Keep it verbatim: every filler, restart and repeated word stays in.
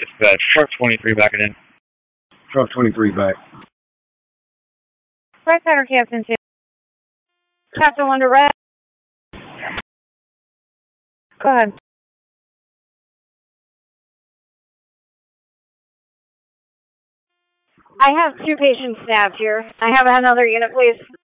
It's uh, truck twenty-three backing in. Truck twenty-three back. Red Cutter Captain two. Captain one to Red. Go ahead. I have two patients stabbed here. I have another unit, please.